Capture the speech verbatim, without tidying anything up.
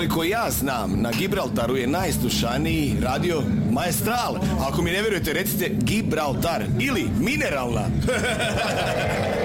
Koliko ja znam, na Gibraltaru je najslušaniji radio Maestral. Ako mi ne vjerujete, recite Gibraltar ili Mineralna.